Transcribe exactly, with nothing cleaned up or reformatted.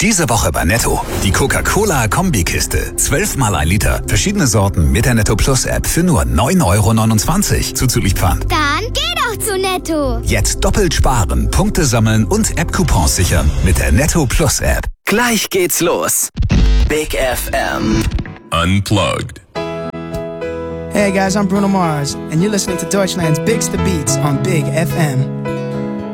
Diese Woche bei Netto. Die Coca-Cola-Kombikiste. Zwölfmal ein Liter. Verschiedene Sorten mit der Netto Plus App für nur neun Euro neunundzwanzig. Zuzüglich Pfand. Dann geh doch zu Netto. Jetzt doppelt sparen, Punkte sammeln und App-Coupons sichern mit der Netto Plus App. Gleich geht's los. Big F M. Unplugged. Hey guys, I'm Bruno Mars, and you're listening to Deutschland's Bigster Beats on Big F M.